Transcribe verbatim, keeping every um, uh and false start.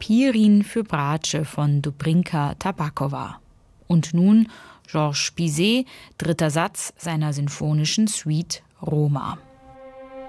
Pirin für Bratsche von Dubrinka Tabakova. Und nun Georges Bizet, dritter Satz seiner sinfonischen Suite Roma.